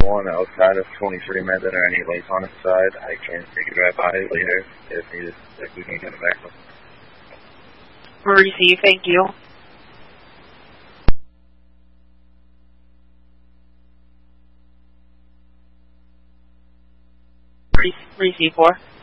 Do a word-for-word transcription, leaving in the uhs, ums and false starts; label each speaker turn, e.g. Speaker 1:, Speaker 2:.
Speaker 1: one outside of twenty-three Method or any lights on its side. I can take a drive by later if needed, if we can get it back.
Speaker 2: Receive, thank you. Receive four.